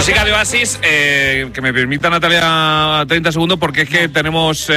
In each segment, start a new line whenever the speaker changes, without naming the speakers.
Música de Oasis, que me permita, Natalia, 30 segundos, porque es que tenemos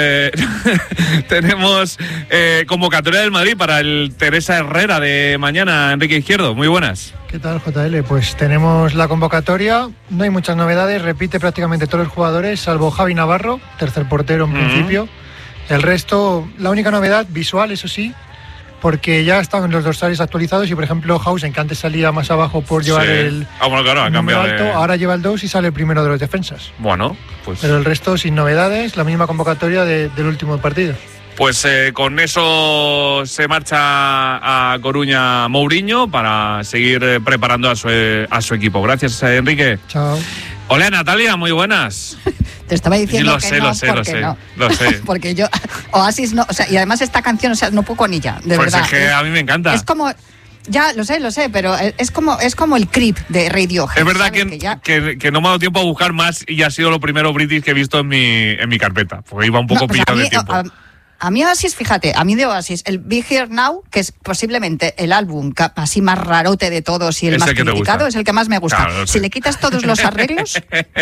convocatoria del Madrid para el Teresa Herrera de mañana. Enrique Izquierdo, muy buenas.
¿Qué tal, JL? Pues tenemos la convocatoria, no hay muchas novedades, repite prácticamente todos los jugadores, salvo Javi Navarro, tercer portero en principio. El resto, la única novedad visual, eso sí, porque ya están los dorsales actualizados y, por ejemplo, Hausen, que antes salía más abajo por llevar el número alto, ahora lleva el 2 y sale el primero de los defensas.
Bueno, pues...
Pero el resto sin novedades, la misma convocatoria del último partido.
Pues con eso se marcha a Coruña Mourinho para seguir preparando a su equipo. Gracias, Enrique.
Chao.
Hola, Natalia, muy buenas.
Te estaba diciendo
lo sé.
Porque yo, Oasis no, o sea, y además esta canción, o sea, no puedo con ella, de
pues
verdad.
Es que a mí me encanta.
Es como... Ya, lo sé, pero es como el Creep de Radiohead.
Es verdad que no me ha dado tiempo a buscar más y ha sido lo primero British que he visto en mi carpeta, porque iba un poco pillado de tiempo.
A mí Oasis, fíjate, el Be Here Now, que es posiblemente el álbum así más rarote de todos y el más criticado, es el que más me gusta. Claro, si le quitas todos los arreglos,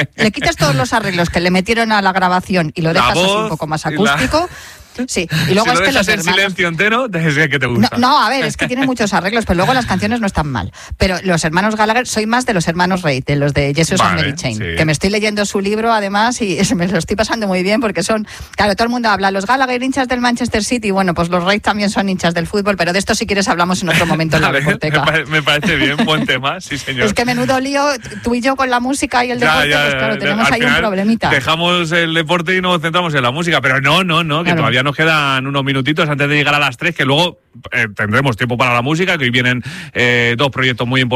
que le metieron a la grabación y lo dejas así un poco más acústico... Sí, y luego
si
es que
los hermanos... silencio entero, es que te gusta.
No, a ver, es que tiene muchos arreglos, pero luego las canciones no están mal. Pero los hermanos Gallagher, soy más de los hermanos Reid, de los de Jesus and Mary Chain, que me estoy leyendo su libro además y me lo estoy pasando muy bien porque son, claro, todo el mundo habla, los Gallagher hinchas del Manchester City, bueno, pues los Reid también son hinchas del fútbol, pero de esto si quieres hablamos en otro momento en la biblioteca.
Me parece bien, buen tema, sí señor.
Es que menudo lío, tú y yo con la música y el deporte, pues claro, tenemos ahí un problemita.
Dejamos el deporte y nos centramos en la música, pero no, que todavía nos quedan unos minutitos antes de llegar a las 3, que luego tendremos tiempo para la música, que hoy vienen dos proyectos muy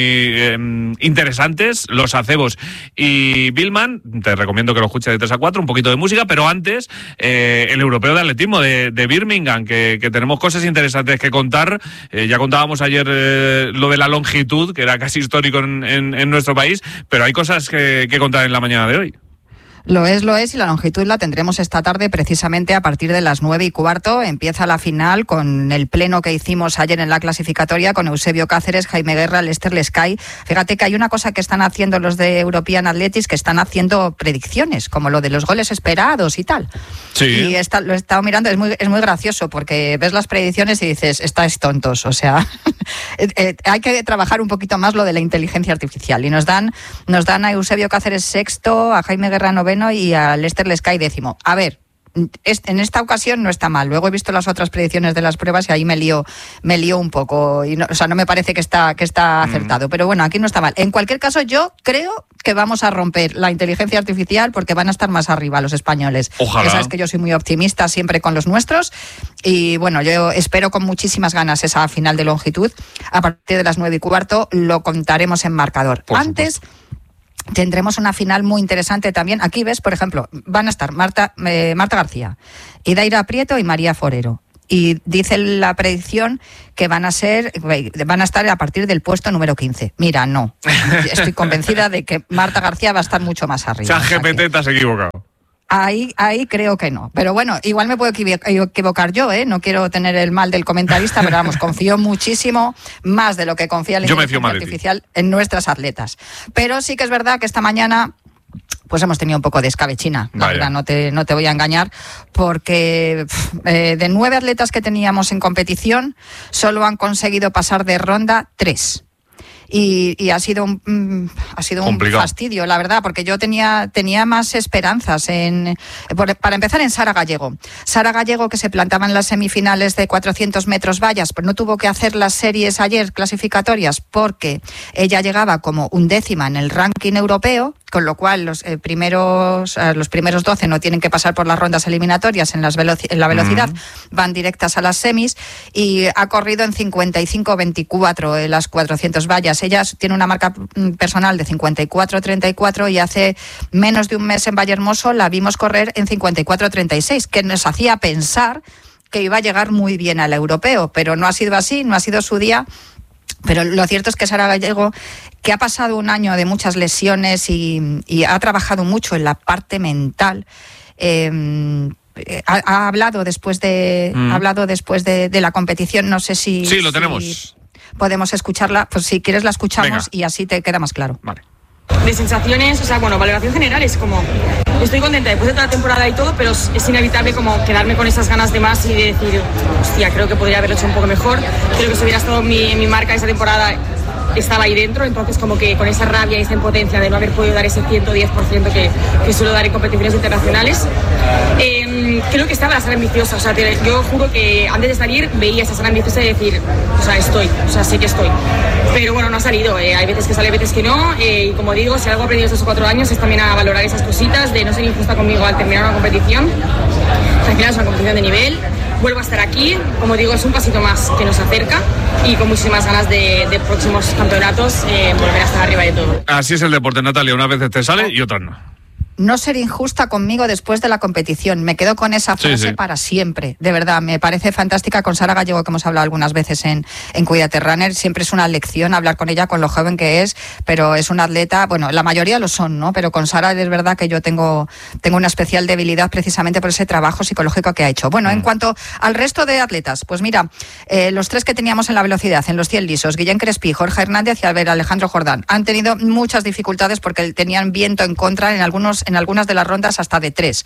interesantes, Los Acebos y Billman. Te recomiendo que lo escuches de 3 a 4, un poquito de música, pero antes el europeo de atletismo de Birmingham, que tenemos cosas interesantes que contar. Ya contábamos ayer lo de la longitud, que era casi histórico en nuestro país, pero hay cosas que contar en la mañana de hoy.
Lo es, y la longitud la tendremos esta tarde precisamente a partir de las 9:15. Empieza la final con el pleno que hicimos ayer en la clasificatoria con Eusebio Cáceres, Jaime Guerra, Lester Lescay. Fíjate que hay una cosa que están haciendo los de European Athletics, que están haciendo predicciones, como lo de los goles esperados y tal. Sí. Y lo he estado mirando, es muy gracioso, porque ves las predicciones y dices, estáis tontos, o sea, hay que trabajar un poquito más lo de la inteligencia artificial. Y nos dan a Eusebio Cáceres sexto, a Jaime Guerra noveno, y a Lester Lescay 10º. A ver, en esta ocasión no está mal. Luego he visto las otras predicciones de las pruebas y ahí me lío un poco. Y no me parece que está acertado. Pero bueno, aquí no está mal. En cualquier caso, yo creo que vamos a romper la inteligencia artificial porque van a estar más arriba los españoles.
Ojalá.
Ya sabes que yo soy muy optimista siempre con los nuestros. Y bueno, yo espero con muchísimas ganas esa final de longitud. A partir de las 9:15 lo contaremos en marcador. Antes... Tendremos una final muy interesante también. Aquí ves, por ejemplo, van a estar Marta García, Idaira Prieto y María Forero. Y dice la predicción que van a estar a partir del puesto número 15. Mira, no. Estoy convencida de que Marta García va a estar mucho más arriba.
ChatGPT, te has equivocado.
Ahí creo que no. Pero bueno, igual me puedo equivocar yo, ¿eh? No quiero tener el mal del comentarista, pero vamos, confío muchísimo, más de lo que confía la inteligencia artificial en nuestras atletas. Pero sí que es verdad que esta mañana pues hemos tenido un poco de escabechina, la verdad, no te voy a engañar, porque de 9 atletas que teníamos en competición, solo han conseguido pasar de ronda 3. Y ha sido un fastidio, la verdad, porque yo tenía más esperanzas para empezar en Sara Gallego. Sara Gallego, que se plantaba en las semifinales de 400 metros vallas, pero no tuvo que hacer las series ayer clasificatorias porque ella llegaba como 11ª en el ranking europeo, con lo cual los primeros 12 no tienen que pasar por las rondas eliminatorias en la velocidad, van directas a las semis, y ha corrido en 55-24 en las 400 vallas. Ella tiene una marca personal de 54-34 y hace menos de un mes en Vallehermoso la vimos correr en 54-36, que nos hacía pensar que iba a llegar muy bien al europeo, pero no ha sido así, no ha sido su día. Pero lo cierto es que Sara Gallego, que ha pasado un año de muchas lesiones y ha trabajado mucho en la parte mental, ha hablado después de la competición. No sé si...
Sí, lo tenemos.
Podemos escucharla, pues si quieres la escuchamos. Venga. Y así te queda más claro.
Vale.
De sensaciones, o sea, bueno, valoración general es como... Estoy contenta después de toda la temporada y todo, pero es inevitable como quedarme con esas ganas de más y de decir, hostia, creo que podría haberlo hecho un poco mejor. Creo que si hubiera estado en mi marca esa temporada, estaba ahí dentro, entonces como que con esa rabia y esa impotencia de no haber podido dar ese 110% que suelo dar en competiciones internacionales, creo que estaba la sala ambiciosa, o sea, yo juro que antes de salir veía esa sala ambiciosa y decir, o sea, sé que estoy, pero bueno, no ha salido, hay veces que sale, veces que no, y como digo, si algo he aprendido estos 4 años es también a valorar esas cositas, de no ser injusta conmigo al terminar una competición. Tranquila, es una competición de nivel, vuelvo a estar aquí, como digo, es un pasito más que nos acerca y con muchísimas ganas de próximos campeonatos volver a estar arriba de todo.
Así es el deporte, Natalia, unas veces te sale y otras no.
No ser injusta conmigo después de la competición. Me quedo con esa frase para siempre. De verdad, me parece fantástica. Con Sara Gallego, que hemos hablado algunas veces en Cuídate Runner, siempre es una lección hablar con ella, con lo joven que es, pero es una atleta, bueno, la mayoría lo son, ¿no? Pero con Sara es verdad que yo tengo una especial debilidad precisamente por ese trabajo psicológico que ha hecho. Bueno, en cuanto al resto de atletas, pues mira, los 3 que teníamos en la velocidad, en los 100 lisos, Guillén Crespí, Jorge Hernández y Alejandro Jordán, han tenido muchas dificultades porque tenían viento en contra en algunas de las rondas hasta de 3.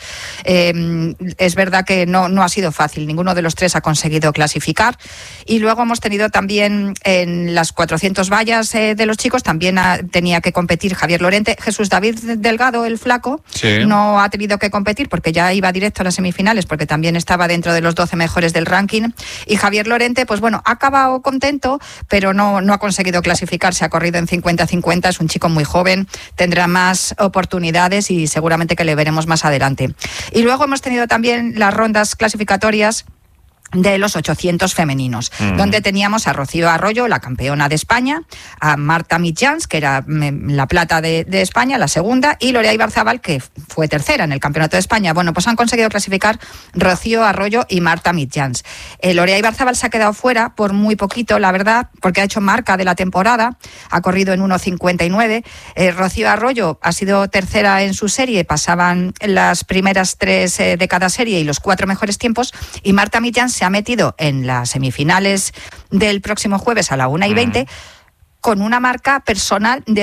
Es verdad que no ha sido fácil, ninguno de los 3 ha conseguido clasificar. Y luego hemos tenido también en las 400 vallas de los chicos, también tenía que competir Javier Lorente. Jesús David Delgado, el flaco, no ha tenido que competir porque ya iba directo a las semifinales, porque también estaba dentro de los 12 mejores del ranking. Y Javier Lorente, pues bueno, ha acabado contento, pero no ha conseguido clasificar. Se ha corrido en 50-50, es un chico muy joven, tendrá más oportunidades y seguramente que le veremos más adelante. Y luego hemos tenido también las rondas clasificatorias de los 800 femeninos, donde teníamos a Rocío Arroyo, la campeona de España, a Marta Mitjans, que era la plata de España, la segunda, y Lorea Ibarzabal, que fue tercera en el Campeonato de España. Bueno, pues han conseguido clasificar Rocío Arroyo y Marta Mitjans. Lorea Ibarzabal se ha quedado fuera por muy poquito, la verdad, porque ha hecho marca de la temporada, ha corrido en 1.59. Rocío Arroyo ha sido tercera en su serie, pasaban las primeras 3 de cada serie y los 4 mejores tiempos, y Marta Mitjans se ha metido en las semifinales del próximo jueves a la 1:20 con una marca personal de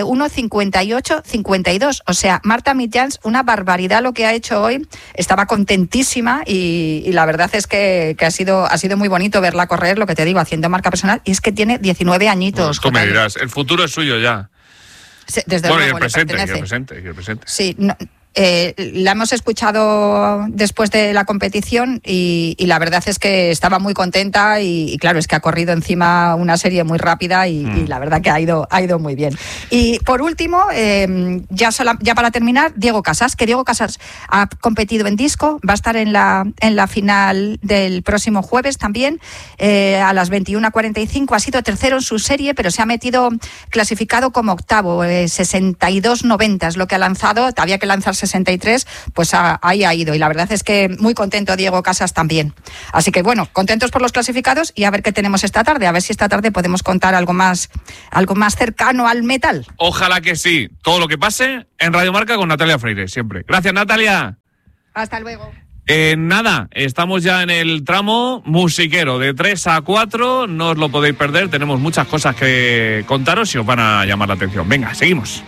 1.58.52. O sea, Marta Mitjans, una barbaridad lo que ha hecho hoy. Estaba contentísima y la verdad es que ha sido muy bonito verla correr, lo que te digo, haciendo marca personal. Y es que tiene 19 añitos.
Bueno, tú me dirás, el futuro es suyo ya.
Desde
bueno,
luego,
y el presente.
Sí, la hemos escuchado después de la competición y la verdad es que estaba muy contenta y claro, es que ha corrido encima una serie muy rápida y la verdad que ha ido muy bien. Y por último, ya para terminar, Diego Casas, que Diego Casas ha competido en disco, va a estar en la final del próximo jueves también, a las 21:45, ha sido tercero en su serie, pero se ha metido clasificado como octavo, 62.90 es lo que ha lanzado, había que lanzar 63, pues ahí ha ido. Y la verdad es que muy contento Diego Casas también. Así que bueno, contentos por los clasificados y a ver qué tenemos esta tarde. A ver si esta tarde podemos contar algo más cercano al metal.
Ojalá que sí. Todo lo que pase en Radio Marca con Natalia Freire, siempre. Gracias, Natalia.
Hasta luego.
Nada, estamos ya en el tramo musiquero de 3 a 4. No os lo podéis perder. Tenemos muchas cosas que contaros y os van a llamar la atención. Venga, seguimos.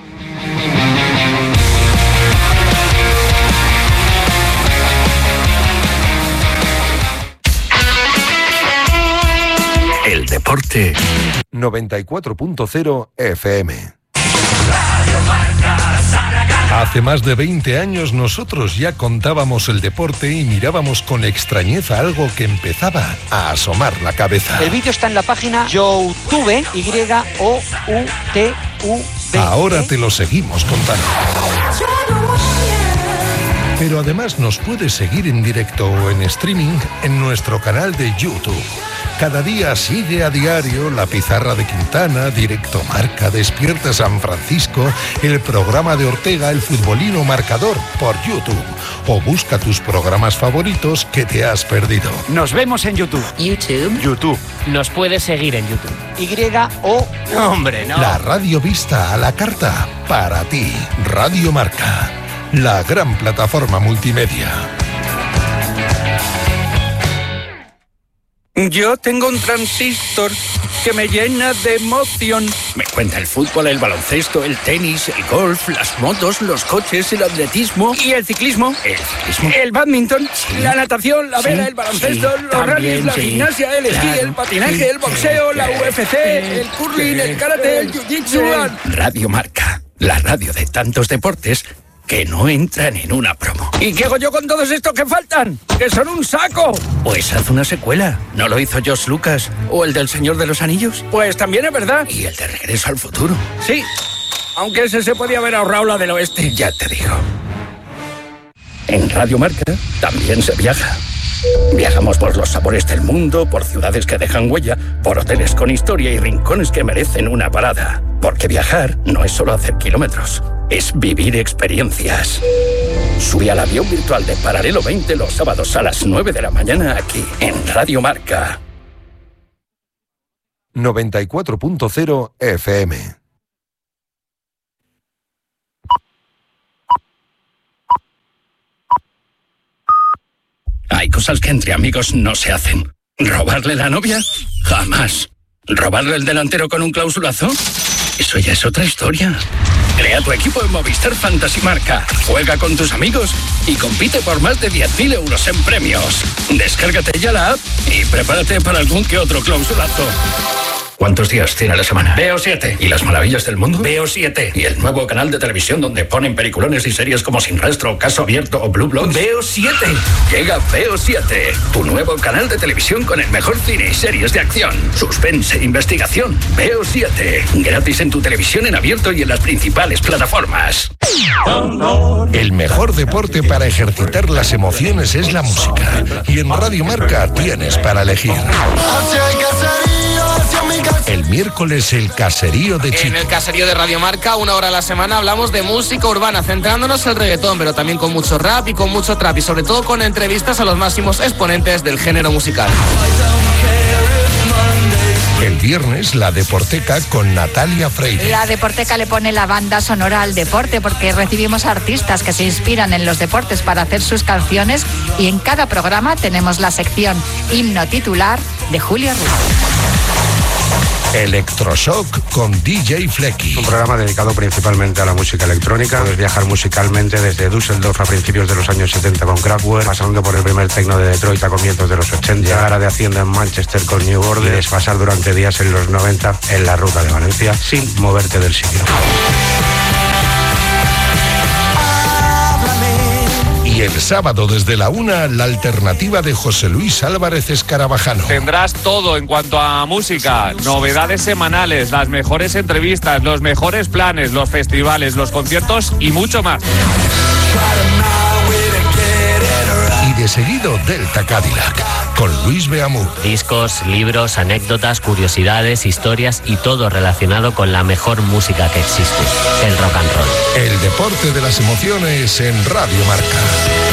El deporte 94.0 FM.
Hace más de 20 años nosotros ya contábamos el deporte y mirábamos con extrañeza algo que empezaba a asomar la cabeza.
El vídeo está en la página YouTube, YOUTUV.
Ahora te lo seguimos contando. Pero además nos puedes seguir en directo o en streaming en nuestro canal de YouTube. Cada día sigue a diario La Pizarra de Quintana, Directo Marca, Despierta San Francisco, el programa de Ortega, El Futbolino Marcador por YouTube. O busca tus programas favoritos que te has perdido.
Nos vemos en YouTube.
YouTube.
Nos puedes seguir en YouTube.
Hombre, no.
La radio vista a la carta para ti. Radio Marca. La gran plataforma multimedia.
Yo tengo un transistor
que me llena de emoción. Me cuenta el fútbol, el baloncesto, el tenis, el golf, las motos, los coches, el atletismo y el ciclismo. El badminton, la natación, la vela, el baloncesto, los rallies, la gimnasia, el esquí, el patinaje, el boxeo, la UFC, el curling, el karate, el jiu-jitsu. Radio Marca, la radio de tantos deportes que no entran en una promo. ¿Y qué hago yo con todos estos que faltan? ¡Que son un saco! Pues haz una secuela. ¿No lo hizo George Lucas? ¿O el del Señor de los Anillos? Pues también es verdad. ¿Y el de Regreso al Futuro? Sí, aunque ese se podía haber ahorrado la del oeste. Ya te digo. En Radio Marca también se viaja. Viajamos por los sabores del mundo, por ciudades que dejan huella, por hoteles con historia y rincones que merecen una parada. Porque viajar no es solo hacer kilómetros, es vivir experiencias. Sube al avión virtual de Paralelo 20 los sábados a las 9 de la mañana aquí, en Radio Marca.
94.0 FM.
Hay cosas que entre amigos no se hacen. ¿Robarle la novia? Jamás. ¿Robarle el delantero con un clausulazo? Eso ya es otra historia. Crea tu equipo en Movistar Fantasy Marca. Juega con tus amigos y compite por más de 10.000 euros en premios. Descárgate ya la app y prepárate para algún que otro clausulazo. ¿Cuántos días tiene la semana? Veo 7. ¿Y las maravillas del mundo? Veo 7. ¿Y el nuevo canal de televisión donde ponen peliculones y series como Sin Rastro, Caso Abierto o Blue Bloods? Veo 7. Llega Veo 7, tu nuevo canal de televisión con el mejor cine y series de acción, suspense e investigación. Veo 7. Gratis en tu televisión en abierto y en las principales plataformas.
El mejor deporte para ejercitar las emociones es la música. Y en Radio Marca tienes para elegir. El miércoles el caserío de Chico.
En el caserío de Radio Marca, 1 hora a la semana, hablamos de música urbana, centrándonos en el reggaetón, pero también con mucho rap y con mucho trap, y sobre todo con entrevistas a los máximos exponentes del género musical.
El viernes, la Deporteca con Natalia Freire.
La Deporteca le pone la banda sonora al deporte porque recibimos artistas que se inspiran en los deportes para hacer sus canciones, y en cada programa tenemos la sección Himno Titular de Julio Ruiz.
Electroshock con DJ Flecky.
Un programa dedicado principalmente a la música electrónica. Puedes viajar musicalmente desde Düsseldorf a principios de los años 70 con Kraftwerk, pasando por el primer techno de Detroit a comienzos de los 80, llegar a de Hacienda en Manchester con New Order y desfasar durante días en los 90 en la ruta de Valencia sin moverte del sitio.
Y el sábado desde la 1, la alternativa de José Luis Álvarez Escarabajano.
Tendrás todo en cuanto a música, novedades semanales, las mejores entrevistas, los mejores planes, los festivales, los conciertos y mucho más.
Y de seguido Delta Cadillac con Luis Beamú.
Discos, libros, anécdotas, curiosidades, historias y todo relacionado con la mejor música que existe, el rock and roll.
El deporte de las emociones en Radio Marca.